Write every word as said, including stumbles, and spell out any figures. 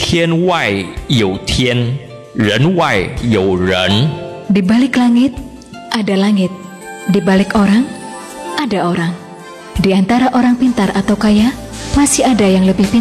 天外有天，人外有人。 Di balik langit ada langit, di balik orang ada orang. Di antara orang pintar atau kaya masih ada yang lebih pintar